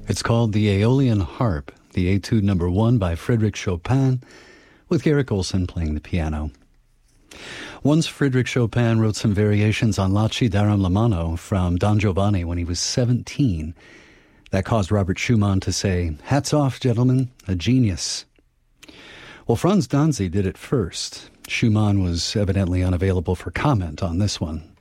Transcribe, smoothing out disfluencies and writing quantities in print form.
It's called the Aeolian Harp, the Etude Number 1 by Frédéric Chopin, with Garrick Olson playing the piano. Once Frédéric Chopin wrote some variations on Laci Daram la Mano from Don Giovanni when he was 17. That caused Robert Schumann to say, "Hats off, gentlemen, a genius." Well, Franz Danzy did it first. Schumann was evidently unavailable for comment on this one.